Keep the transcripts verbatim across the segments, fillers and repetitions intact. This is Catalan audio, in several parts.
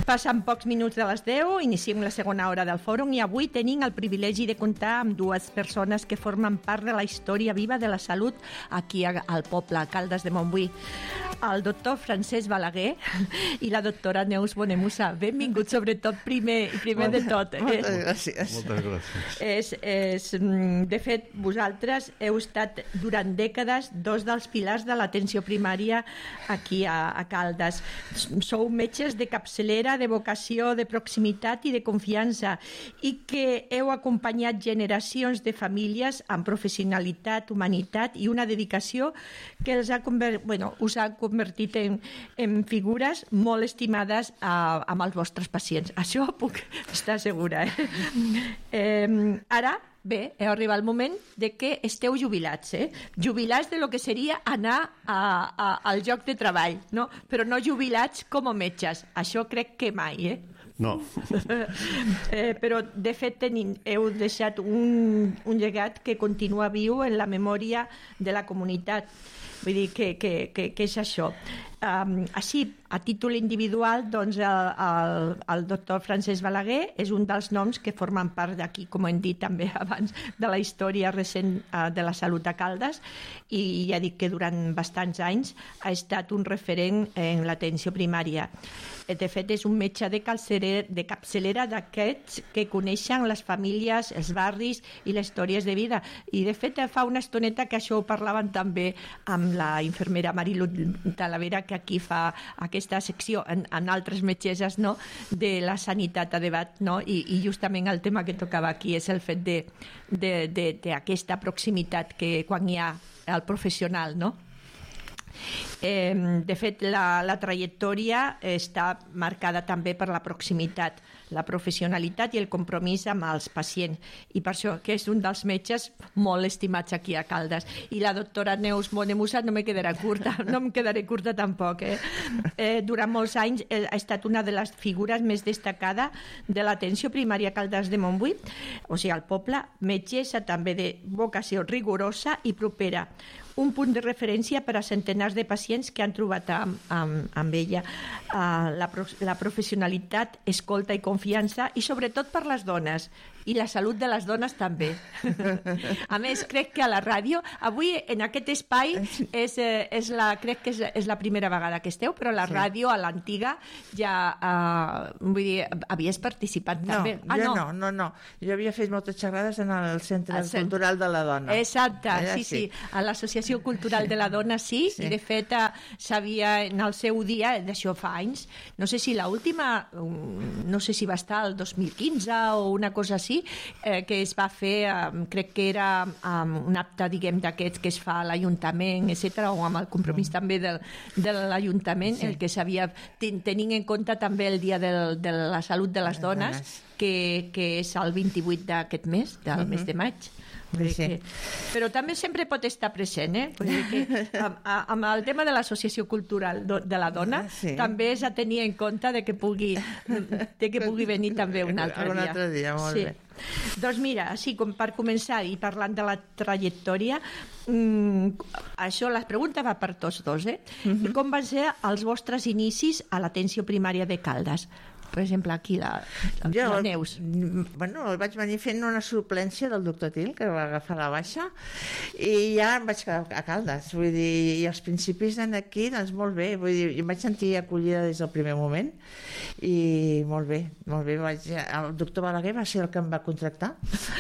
Passen pocs minuts de les deu, iniciem la segona hora del fòrum i avui tenim el privilegi de comptar amb dues persones que formen part de la història viva de la salut aquí al poble, a Caldes de Montbui. El doctor Francesc Balaguer i la doctora Neus Bonemusa. Benvinguts, sobretot, primer, primer de tot. Moltes gràcies. Moltes gràcies. És, és, de fet, vosaltres heu estat durant dècades dos dels pilars de l'atenció primària aquí a, a Caldes. Sou metges de capçalera, de vocació, de proximitat i de confiança, i que heu acompanyat generacions de famílies amb professionalitat, humanitat i una dedicació que els ha conver... bueno, us ha convertit en, en figures molt estimades a, amb els vostres pacients. Això puc estar segura. Eh? eh, ara, bé, heu arribat el moment de que esteu jubilats, eh? Jubilats de lo que seria anar a, a, al lloc de treball, no? Però no jubilats com a metges. Això crec que mai, eh? No. eh, però, de fet, tenim, heu deixat un, un llegat que continua viu en la memòria de la comunitat. Vull dir que, que, que, que és això. Um, així, a títol individual, doncs el, el, el doctor Francesc Balaguer és un dels noms que formen part d'aquí, com hem dit també abans, de la història recent uh, de la salut a Caldes, i ja dic que durant bastants anys ha estat un referent en l'atenció primària. De fet, és un metge de capçalera, de capçalera d'aquests que coneixen les famílies, els barris i les històries de vida. I, de fet, fa una estoneta que això ho parlaven també amb la infermera Marilu Talavera, que aquí fa aquesta secció en, en altres metgesses, no?, de la sanitat a debat, no? I, i justament el tema que tocava aquí és el fet de, de, de, d'aquesta proximitat que quan hi ha el professional, no? Eh, de fet, la, la trajectòria està marcada també per la proximitat, la professionalitat i el compromís amb els pacients, i per això que és un dels metges molt estimats aquí a Caldes. I la doctora Neus Bonemusa no me quedarà curta, no em quedaré curta tampoc, eh? Eh, durant molts anys eh, ha estat una de les figures més destacada de l'atenció primària a Caldes de Montbui, o sigui, al poble, metgessa també de vocació rigorosa i propera, un punt de referència per a centenars de pacients que han trobat amb, amb, amb ella. Uh, la, la professionalitat, escolta i confiança, i sobretot per les dones, i la salut de les dones també. A més, crec que a la ràdio, avui en aquest espai, és, és la, crec que és, és la primera vegada que esteu, però a la sí. ràdio, a l'antiga, ja, uh, vull dir, havies participat no, també. Ah, jo no? no, no, no. Jo havia fet moltes xerrades en el Centre el Cultural de la Dona. Exacte, Allà, sí, sí, sí. a l'Associació Cultural de la Dona, sí, sí. I de fet sabia en el seu dia, d'això fa anys, no sé si l'última, no sé si va estar el dos mil quinze o una cosa així, eh, que es va fer, eh, crec que era um, un acte, diguem, d'aquests que es fa a l'Ajuntament, etcètera, o amb el compromís mm. també del, de l'Ajuntament, sí. el que s'havia, ten, tenint en compte també el Dia del, de la Salut de les Dones, que, que és el vint-i-vuit d'aquest mes, del mm-hmm. mes de maig. Sí. Que, però també sempre pot estar present, eh? Vull dir que amb, amb el tema de l'associació cultural de la dona sí. també és a tenir en compte de que pugui, de que pugui venir també un altre dia. Un altre dia, molt sí. bé. Doncs mira, així com per començar i parlant de la trajectòria, mmm, això, la pregunta va per tots dos, eh? Uh-huh. Com van ser els vostres inicis a l'atenció primària de Caldes? Per exemple, aquí la, la, jo, la Neus. Bueno, el vaig venir fent una suplència del doctor Til, que va agafar la baixa, i ja em vaig quedar a Caldes. Vull dir, i els principis en aquí, doncs molt bé. Vull dir, em vaig sentir acollida des del primer moment, i molt bé, molt bé. Vaig, el doctor Balaguer va ser el que em va contractar.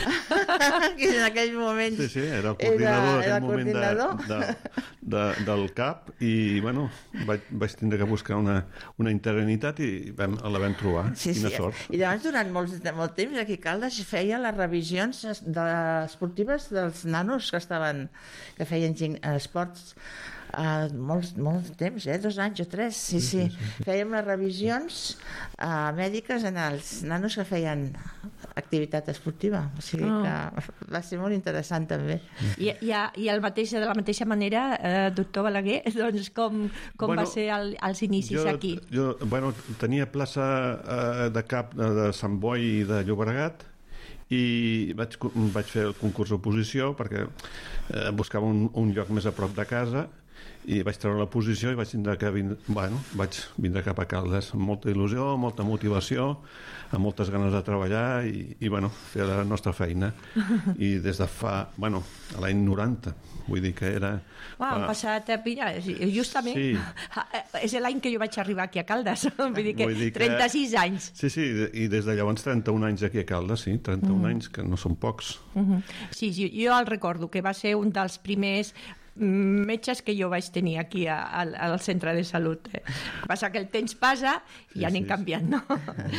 Que en aquell moment... Sí, sí, era el coordinador era, en aquell moment coordinador. de, de, de, del C A P, i bueno, vaig, vaig tindre que buscar una, una interinitat i vam, la vam trobar. Sí, Quina sí. sort. I llavors, durant molt, molt temps, aquí a Caldes feia les revisions de, esportives dels nanos que estaven, que feien esports uh, molt, molt temps, eh? dos anys o tres, sí, sí. sí. sí, sí. Fèiem les revisions uh, mèdiques en els nanos que feien activitat esportiva, o sigui oh. que va ser molt interessant també. I, i, i el mateix, de la mateixa manera, eh, doctor Balaguer, doncs com, com bueno, va ser el, els inicis jo, aquí? Jo, bueno, tenia plaça eh, de cap de, de Sant Boi i de Llobregat, i vaig, vaig fer el concurs d'oposició perquè eh, buscava un, un lloc més a prop de casa, i vaig treure la posició i vaig tindre que vindre, bueno, vaig vindre cap a Caldes amb molta il·lusió, molta motivació, amb moltes ganes de treballar i, i bueno, fer la nostra feina. I des de fa, bueno, a l'any noranta, vull dir que era... Uau, han passat, mira, justament, sí. És l'any que jo vaig arribar aquí a Caldes, vull dir que, vull dir que trenta-sis anys. Sí, sí, i des de llavors trenta-un anys aquí a Caldes, sí, trenta-un mm. anys, que no són pocs. Mm-hmm. Sí, sí, jo el recordo, que va ser un dels primers metges que jo vaig tenir aquí a, a, al centre de salut. Eh. Passa que el temps passa i sí, anem sí, canviant, no?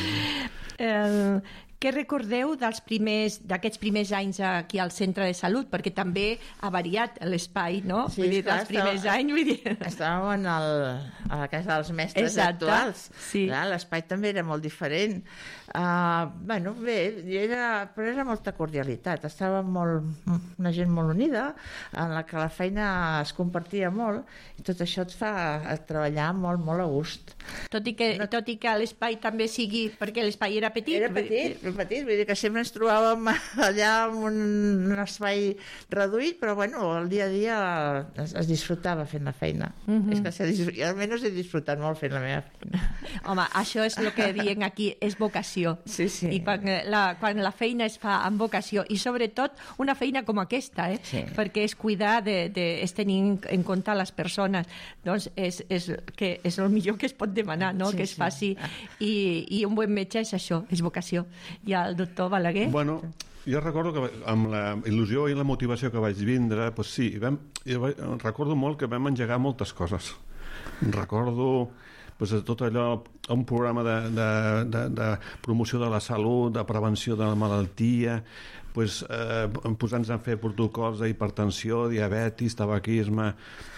eh, què recordeu dels primers, d'aquests primers anys aquí al centre de salut? Perquè també ha variat l'espai, no? Sí, vull dir, clar, dels primers estava, anys, vull dir... Estàvem en el, a la casa dels mestres Exacte, actuals. Sí. L'espai també era molt diferent. Uh, bueno, bé, era, però era molta cordialitat. Estava molt, una gent molt unida, en la que la feina es compartia molt, i tot això et fa treballar molt, molt a gust. Tot i que, no... tot i que l'espai també sigui... Perquè l'espai era petit. Era petit, petit, vull dir que sempre ens trobàvem allà en un, un espai reduït, però bueno, el dia a dia es, es disfrutava fent la feina. Mm-hmm. És que se, almenys he disfrutat molt fent la meva feina. Home, això és el que diem aquí, és vocació. Sí, sí. I quan la, quan la feina es fa amb vocació, i sobretot una feina com aquesta, eh? Sí. Perquè és cuidar, de, de, és tenir en compte les persones, doncs és, és, que és el millor que es pot demanar, no? Sí, que es faci, sí. I, i un bon metge és això, és vocació. I el doctor Balaguer? Bueno, jo recordo que amb la il·lusió i la motivació que vaig vindre, doncs sí, vam, jo recordo molt que vam engegar moltes coses. Recordo pues, tot allò, un programa de, de, de, de promoció de la salut, de prevenció de la malaltia, pues, eh, posant-nos a fer protocols d'hipertensió, diabetis, tabaquisme...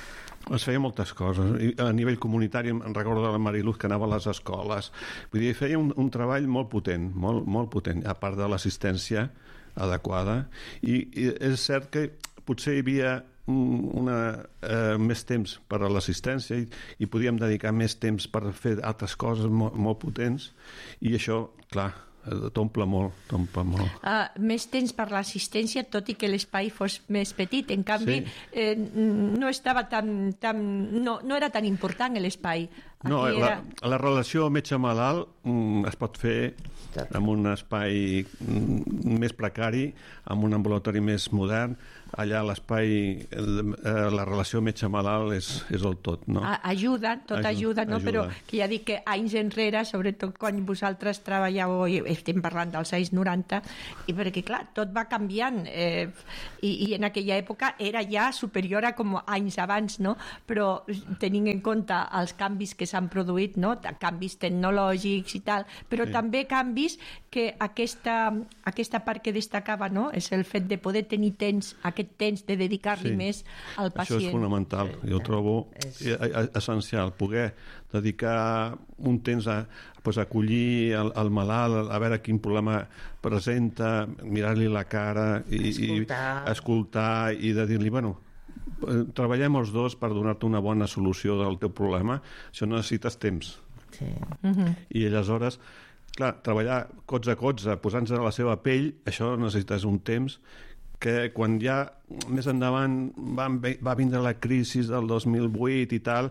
Es feia moltes coses. I a nivell comunitari em recordo de la Mariluz que anava a les escoles. Vull dir, feia un, un treball molt potent, molt, molt potent, a part de l'assistència adequada. I, I és cert que potser hi havia una, eh, més temps per a l'assistència i, i podíem dedicar més temps per fer altres coses molt, molt potents, i això, clar, t'omple molt, t'omple molt. Uh, més temps per l'assistència, tot i que l'espai fos més petit. En canvi, sí. eh, no estava tan, tan no, no era tan important l'espai. No, era... la, la relació metge-malalt mm, es pot fer en un espai mm, més precari, amb un ambulatori més modern. Allà l'espai, eh, la relació metge-malalt és, és el tot, no? Ajuda, tot ajuda, no? Ajuda. Però que ja dic que anys enrere, sobretot quan vosaltres treballàveu, estem parlant dels anys noranta, i perquè, clar, tot va canviant, eh, i, i en aquella època era ja superior a com anys abans, no? Però tenint en compte els canvis que s'han produït, no? Canvis tecnològics i tal, però sí. També canvis que aquesta, aquesta part que destacava, no? És el fet de poder tenir temps, aquest temps de dedicar-li sí. Més al pacient. Això és fonamental, jo ho trobo és... essencial, poder dedicar un temps a pues, acollir el, el malalt, a veure quin problema presenta, mirar-li la cara i escoltar, i, escoltar, i de dir-li, bueno, treballem els dos per donar-te una bona solució del teu problema. Això necessites temps. Sí. Uh-huh. I aleshores, clar, treballar cots a cots, posant-se a la seva pell, això necessites un temps que quan ja més endavant va, va vindre la crisi del dos mil vuit i tal,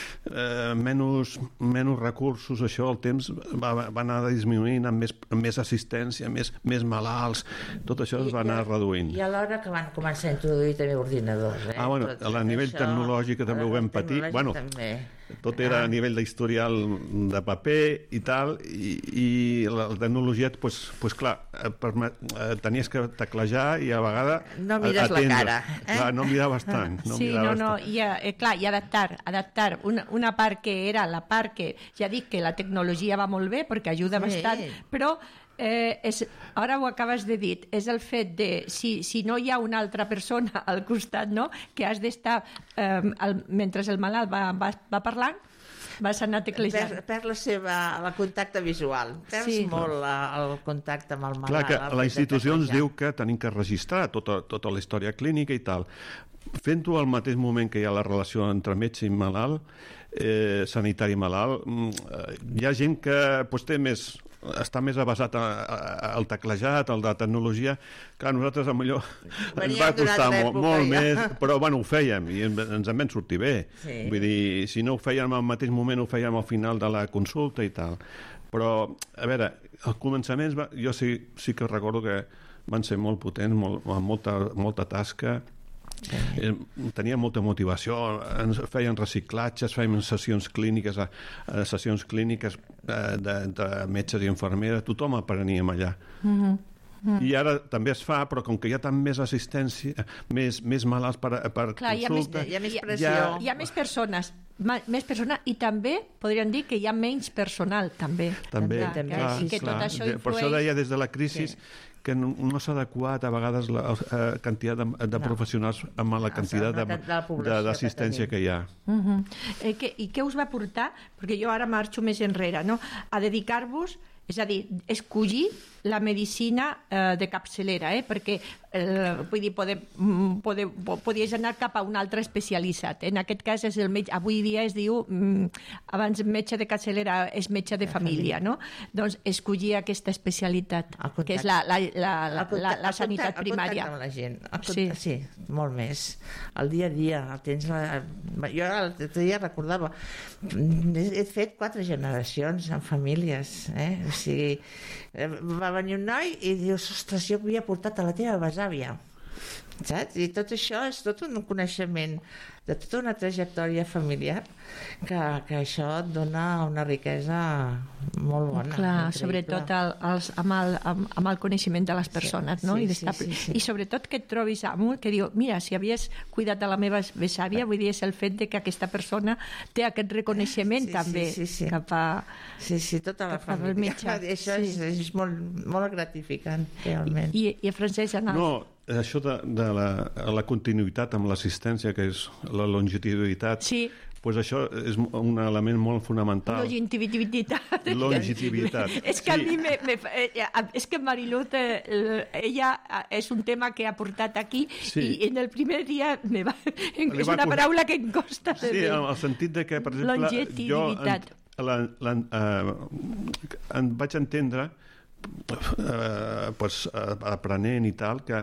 eh, menys, menys recursos, això, el temps va, va anar disminuint amb més, amb més assistència, més, més malalts, tot això I, es va anar i, reduint. I alhora que van començar a introduir també ordinadors. Eh? Ah, bueno, tot, a nivell això, tecnològic també ho vam patir. Bueno, també. Tot era a nivell d'historial de paper i tal, i, i la tecnologia, pues, pues clar, permet, tenies que teclejar i a vegades no mires atendre. La cara. Eh? Clar, no miraves tant. No sí, miraves no, no, tant. i, eh, clar, i adaptar, adaptar una, una part que era la part que, ja dic que la tecnologia va molt bé perquè ajuda sí. Bastant, però Eh, és, ara ho acabes de dir, és el fet de si, si no hi ha una altra persona al costat, no? Que has d'estar eh, el, mentre el malalt va, va, va parlant, vas anar teclejant. Per, per la seva, el contacte visual, perds sí. Molt la, el contacte amb el malalt. Clar que la institució ens diu que tenim que registrar tota, tota la història clínica i tal. Fent-ho al mateix moment que hi ha la relació entre metge i malalt, eh, sanitari malalt, hi ha gent que pues, té més està més avasat al teclejat, al de tecnologia. Clar, nosaltres millor ens va costar molt, molt més, però bueno, ho fèiem i ens en vam sortir bé. Sí. Vull dir, si no ho fèiem al mateix moment, ho fèiem al final de la consulta i tal. Però, a veure, els començaments, va, jo sí, sí que recordo que van ser molt potents, molt, amb molta, molta tasca. Sí. Tenia molta motivació, ens feien reciclatges, feien sessions clíniques, eh, sessions clíniques eh, de, de metges i infermeres, tothom apreníem allà. Mm-hmm. Mm. I ara també es fa, però com que hi ha tant més assistència, més, més malalts per, per Clar, consulta... Hi ha més, hi ha més pressió. Hi ha, hi ha més persones, més persones, i també podríem dir que hi ha menys personal, també. També, clar, clar, que, sí, que clar. tot això influeix... Per això deia des de la crisi sí. que no, no s'ha adequat a vegades la eh, quantitat de, de no. professionals amb la quantitat d'assistència que hi ha. Uh-huh. eh, que, I què us va portar, perquè jo ara marxo més enrere, no? A dedicar-vos, és a dir, escollir la medicina eh, de capçalera, eh? Perquè eh, vull dir, pode, pode, podies anar cap a un altre especialitzat. En aquest cas, és el metge, avui dia es diu, mm, abans metge de capçalera és metge de família, no? Doncs escollir aquesta especialitat, que és la, la, la, la, la, la sanitat primària. El contacte amb la gent, sí. sí, molt més. El dia a dia, tens la... jo l'altre dia recordava, he fet quatre generacions en famílies, eh? O sigui, va venir un noi i dius, ostres, jo havia portat a la teva besàvia, saps? I tot això és tot un coneixement de tota una trajectòria familiar que, que això et dona una riquesa molt bona. Clar, sobretot el, els, amb, el, amb, amb el coneixement de les persones, sí, no? Sí, I, sí, sí, sí. I sobretot que et trobis amb un que diu, mira, si havies cuidat de la meva besàvia, vull dir, és el fet de que aquesta persona té aquest reconeixement sí, també sí, sí, sí. cap a... Sí, sí, tota la família. Això sí. és, és molt, molt gratificant, realment. I, i, i Francesc, en el... No, això de, de la, la continuïtat amb l'assistència, que és la longitudinalitat, sí. pues això és un element molt fonamental. Longitudinalitat. Longitudinalitat. És que sí. a mi me, me, és que Mariluz, ella és un tema que ha portat aquí sí. i en el primer dia me va, és una va... paraula que em costa. Sí, en el sentit de que, per exemple, longitudinalitat. jo en, la, la, uh, en vaig entendre uh, pues, uh, aprenent i tal, que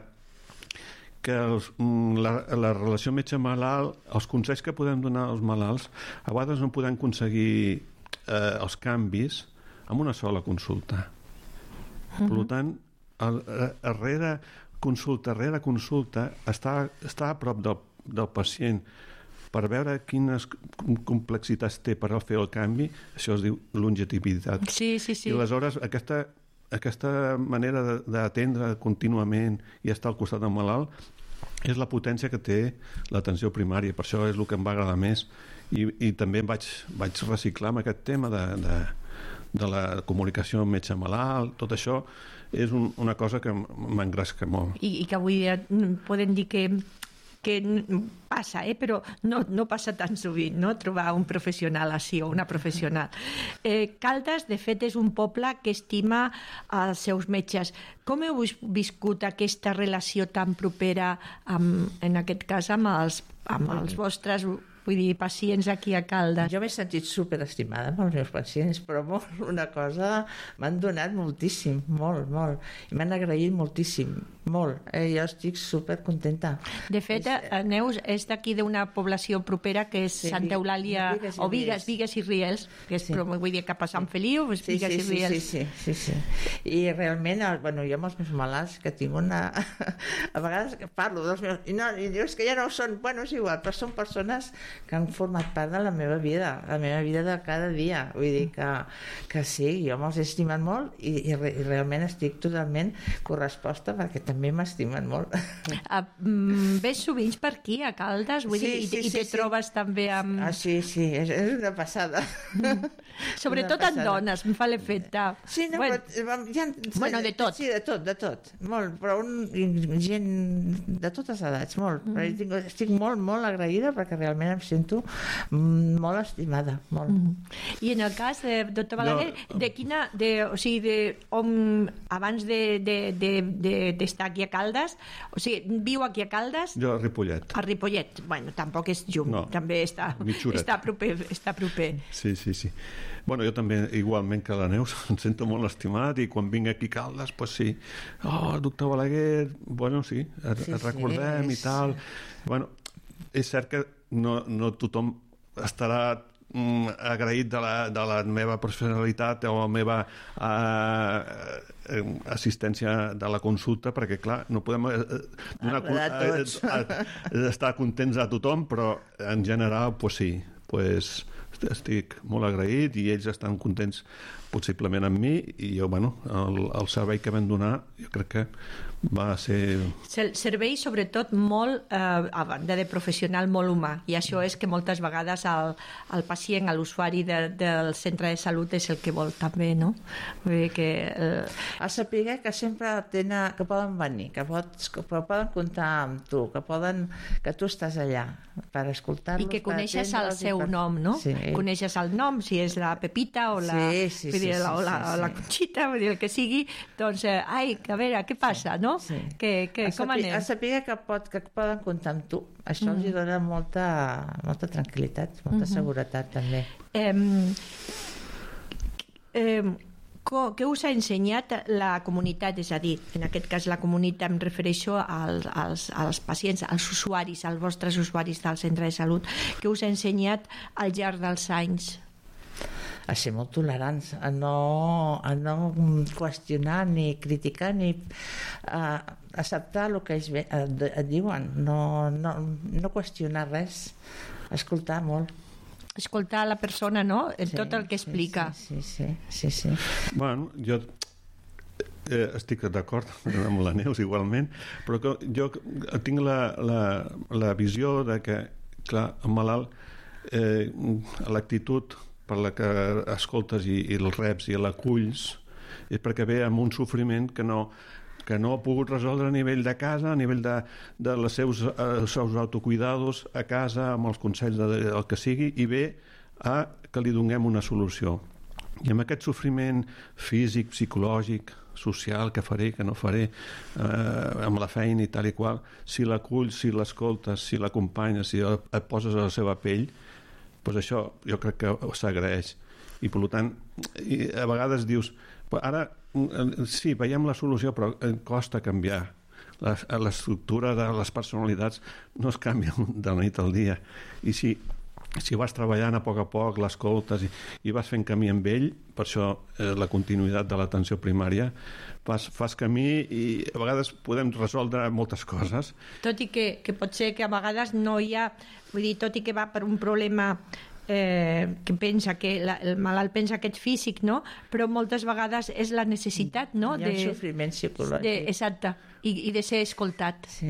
que els, la, la relació metge-malalt, els consells que podem donar als malalts, a vegades no podem aconseguir eh, els canvis amb una sola consulta. Uh-huh. Per tant, el, darrere consulta, darrere consulta, està, està a prop del, del pacient per veure quines complexitats té per fer el canvi, això es diu longitudinalitat. Sí, sí, sí. I aleshores aquesta aquesta manera d'atendre contínuament i estar al costat del malalt és la potència que té l'atenció primària, per això és el que em va agradar més i, i també em vaig, vaig reciclar amb aquest tema de, de, de la comunicació metge-malalt, tot això és un, una cosa que m'engresca molt. I, i que avui dia podem dir que que passa, eh? Però no, no passa tan sovint, no? Trobar un professional així o una professional. Eh, Caldes, de fet, és un poble que estima els seus metges. Com heu viscut aquesta relació tan propera, amb, en aquest cas, amb els, amb els vostres... vull dir, pacients aquí a Caldes? Jo m'he sentit superestimada amb els meus pacients, però molt, una cosa m'han donat moltíssim, molt, molt. I m'han agraït moltíssim, molt. Eh, jo estic supercontenta. De fet, és, Neus és d'aquí d'una població propera que és sí, Santa Eulàlia, Vigues o Vigues, Vigues i Riells, que és, sí. però vull dir, cap a Sant Feliu, és sí, Vigues sí, i Riells. Sí, sí, sí, sí. I realment, bueno, jo amb els meus malalts, que tinc una... a vegades parlo dels meus... I no, i dius que ja no són... Bueno, és igual, però són persones que han format part de la meva vida, la meva vida de cada dia. Vull dir que, que sí, jo me'ls he estimat molt i, i, re, i realment estic totalment corresposta perquè també m'estimen molt. Uh, ves sovint per aquí, a Caldes? Vull sí, dir, sí, i, i te sí, trobes sí. també amb... Ah, sí, sí, és, és una passada. Mm. Sobretot una passada. En dones, em fa l'efecte. Sí, no, bueno, però... Ja, bueno, de tot. Sí, de tot, de tot. Molt, però un, gent de totes edats, molt. Mm. Però estic, estic molt, molt agraïda perquè realment em sento molt estimada, molt. Mm. I en el cas de doctor Balaguer, no. de quina, de, o sigui, de, on, abans de, de, de, de, d'estar aquí a Caldes, o sigui, viu aquí a Caldes? Jo a Ripollet. A Ripollet, bueno, tampoc és lluny, no. també està, està proper, està proper. Sí, sí, sí. Bueno, jo també, igualment que la Neus, em sento molt estimat i quan vinc aquí a Caldes, pues sí, oh, doctor Balaguer, bueno, sí, et, sí, et recordem sí, i tal. Bueno, és cert que no, no tothom estarà mm, agraït de la, de la meva professionalitat o la meva eh, assistència de la consulta, perquè clar, no podem eh, donar, eh, eh, estar contents a tothom, però en general, pues sí, pues estic molt agraït i ells estan contents possiblement amb mi i jo, bueno, el, el servei que vam donar jo crec que va ser... Servei sobretot molt, eh, a banda de professional, molt humà, i això és que moltes vegades el, el pacient, l'usuari de, del centre de salut és el que vol també, no? Vull dir que... Eh... A saber que sempre tenen, que poden venir, que, pots, que poden comptar amb tu, que poden, que tu estàs allà per escoltar-los. I que coneixes el seu per... nom, no? Sí. Coneixes el nom, si és la Pepita o la, sí, sí, vull dir, sí, la, sí, la, sí, la Conxita, vull dir, el que sigui, doncs, eh, ai, a veure, què passa, no? Sí. Que, que, a com saber, anem? A saber que, pot, que poden comptar amb tu. Això mm. els dona molta, molta tranquil·litat, molta mm-hmm. seguretat també. Eh, eh, què us ha ensenyat la comunitat? És a dir, en aquest cas la comunitat em refereixo als, als, als pacients, als usuaris, als vostres usuaris del centre de salut. Què us ha ensenyat al llarg dels anys? A ser molt tolerants, a no, a no qüestionar ni criticar ni a acceptar el que ells et, et diuen, no, no, no qüestionar res, escoltar molt. Escoltar la persona, no? En sí, tot el que explica. Sí, sí, sí. sí, sí. Bueno, jo eh, estic d'acord amb la Neus igualment, però que jo tinc la, la, la visió de que, clar, el malalt, eh, l'actitud per la que escoltes i, i els reps i l'aculls és perquè ve amb un sofriment que no, que no ha pogut resoldre a nivell de casa, a nivell de, de les seus, eh, seus autocuidados a casa, amb els consells de, del que sigui, i ve a que li donem una solució. I amb aquest sofriment físic, psicològic, social, que faré, que no faré, eh, amb la feina i tal i qual, si l'aculls, si l'escoltes, si l'acompanyes, si et poses a la seva pell, doncs això jo crec que s'agraeix. I per tant, i a vegades dius, ara sí, veiem la solució, però costa canviar. L'estructura de les personalitats no es canvia de la nit al dia. I si, si vas treballant a poc a poc, l'escoltes i, i vas fent camí amb ell, per això eh, la continuïtat de l'atenció primària, fas, fas camí i a vegades podem resoldre moltes coses. Tot i que, que pot ser que a vegades no hi ha, vull dir, tot i que va per un problema eh, que pensa que la, el malalt pensa que és físic, no? Però moltes vegades és la necessitat, no? Hi ha de, sofriment psicològic. De, exacte, i, i de ser escoltat. Sí.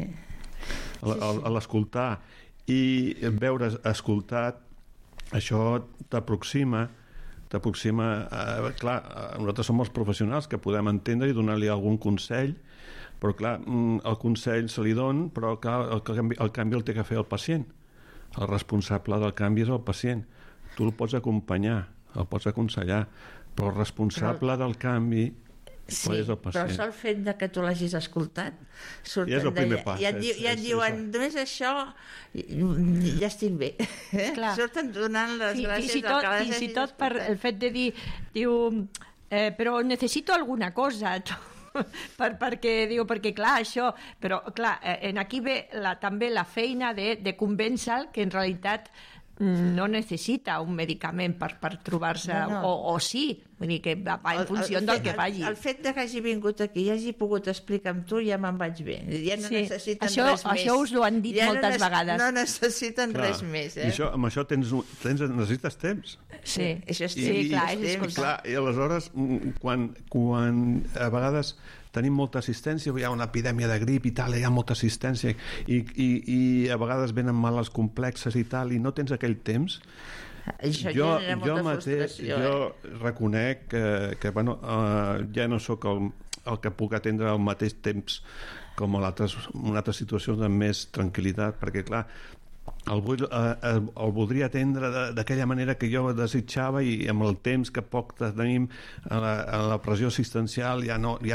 A l'escoltar i veure escoltat, això t'aproxima t'aproxima, eh, clar, nosaltres som els professionals que podem entendre i donar-li algun consell, però clar, el consell se li don, però clar, el, canvi, el canvi el té que fer el pacient. El responsable del canvi és el pacient. Tu el pots acompanyar, el pots aconsellar, però el responsable però... del canvi sí, és el pacient. Però el fet de que tu l'hagis escoltat ja és el primer pas. I et, és, ja et és, diuen, és, només això ja estic bé. Clar. Surten donant les sí, gràcies i si tot, al que i si tot per el fet de dir, diu, eh, però necessito alguna cosa, per, perquè, diu, perquè clar, això, però clar, en aquí ve la, també la feina de, de convèncer que en realitat no necessita un medicament per, per trobar-se, no, no. O, o sí, vull dir que va en funció el, el del fet, que faci. El, el fet de que hagi vingut aquí i hagi pogut explicar amb tu, ja me'n vaig bé. Ja no sí. necessiten això, res més. Això us ho han dit ja moltes no vegades. No necessiten clar, res més. Eh? I això, amb això tens, tens, necessites temps. Sí, això és sí, temps. clar, és és temps. Clar, i aleshores, quan, quan a vegades tenim molta assistència, hi ha una epidèmia de grip i tal, hi ha molta assistència i, i, i a vegades venen males complexes i tal, i no tens aquell temps. Això jo, jo mateix, jo eh? reconec que, que bueno, uh, ja no sóc el, el que puc atendre al mateix temps com a altres, en altres situacions amb més tranquil·litat, perquè clar, el, vull, eh, el voldria atendre d'aquella manera que jo desitjava i amb el temps que poc tenim a la, a la pressió assistencial ja no, ja no,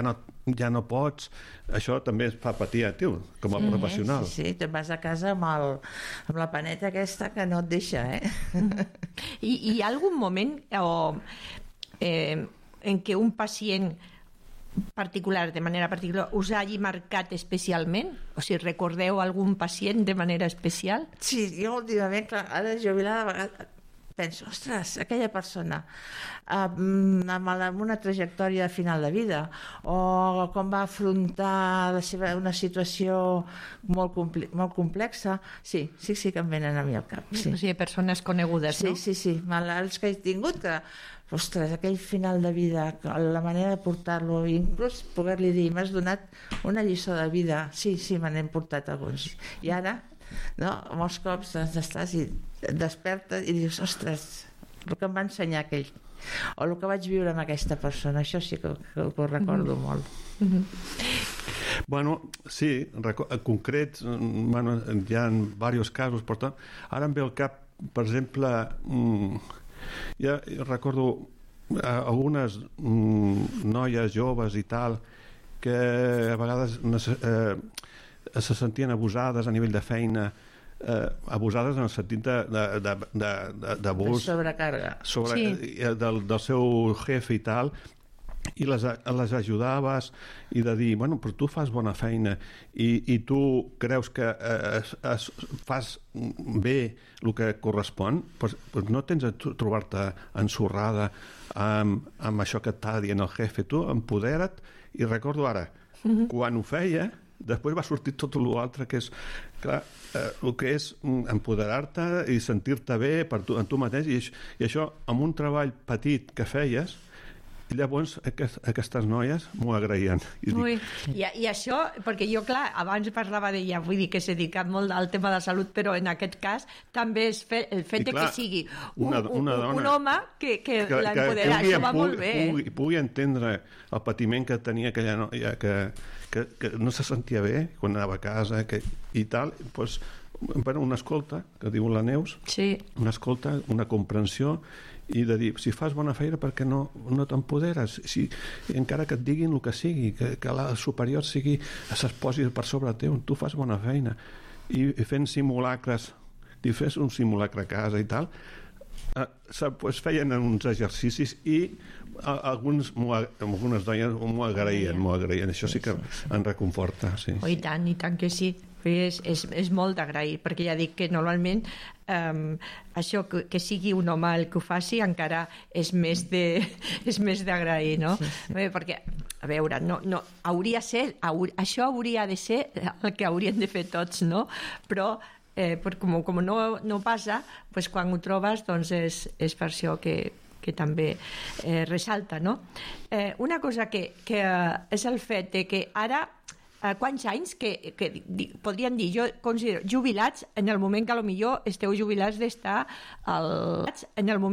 ja no pots, això també es fa patir a tu, com a sí, professional. Sí, sí, te'n vas a casa amb, el, amb la paneta aquesta que no et deixa, eh? I, i hi ha algun moment o, eh, en què un pacient particular, de manera particular, us hagi marcat especialment? O si recordeu algun pacient de manera especial? Sí, jo últimament, clar, ara jubilada, a vegades penso, ostres, aquella persona amb, amb una trajectòria de final de vida, o com va afrontar la seva, una situació molt, compli molt complexa, sí, sí, sí que em venen a mi al cap. Sí. O sigui, persones conegudes, sí, no? Sí, sí, malalts que he tingut, que, ostres, aquell final de vida, la manera de portar-lo, inclús poder-li dir, m'has donat una lliçó de vida, sí, sí, me n'hem portat alguns. I ara, no, molts cops doncs, estàs i et despertes i dius, ostres, el que em va ensenyar aquell, o el que vaig viure amb aquesta persona, això sí que, que, que ho recordo mm-hmm. molt. Mm-hmm. Bueno, sí, en concret, bueno, hi ha diversos casos, per tant, ara em ve al cap, per exemple, ja recordo algunes noies joves i tal, que a vegades eh, se sentien abusades a nivell de feina, eh, abusades en el sentit d'abús de, de, de, de, de sobrecàrrega sobre, sí. del, del seu jefe i tal, i les, les ajudaves i de dir, bueno, però tu fas bona feina i, i tu creus que eh, es, es, fas bé el que correspon, doncs, doncs no tens a trobar-te ensorrada amb, amb això que t'ha dient el jefe. Tu empodera't, i recordo ara, mm-hmm. quan ho feia, després va sortir tot l'altre, que és, clar, eh, el que és empoderar-te i sentir-te bé per tu, en tu mateix, i, i això, amb un treball petit que feies, llavors aquest, aquestes noies m'ho agraïen. I, Ui, i, I això, perquè jo, clar, abans parlava d'ella, vull dir que s'ha dedicat molt al tema de salut, però en aquest cas també és fe, el fet de que sigui un, una, una dona, un, un home que, que, que l'empodera, això va pugui, molt bé. Pugui, pugui entendre el patiment que tenia aquella noia, que, que, que no se sentia bé quan anava a casa, que, i tal, doncs, bueno, una escolta, que diu la Neus, sí. una escolta, una comprensió, i de dir, si fas bona feina, per què no, no t'empoderes? Si, encara que et diguin el que sigui, que, que la superior sigui, s'exposi per sobre teu, tu fas bona feina. I, i fent simulacres, i fes un simulacre a casa i tal, eh, pues feien uns exercicis i a, alguns algunes dones m'ho agraïen, m'ho agraïen. Això sí que em reconforta. Sí. Oh, i tant, i tant que sí. És, és, és molt d'agrair, perquè ja dic que normalment um, això que, que sigui un home el que ho faci encara és més de, és més d'agrair, no? Sí, sí. Bé, perquè, a veure, no, no, hauria ser, haur, això hauria de ser el que haurien de fer tots, no? Però eh, per, com, com no, no passa, pues, quan ho trobes, doncs és, és per això que que també eh, ressalta, no? Eh, una cosa que, que és el fet de que ara Uh, quants anys que, que di, podríem dir, jo considero jubilats en el moment que potser esteu jubilats d'estar al, en el moment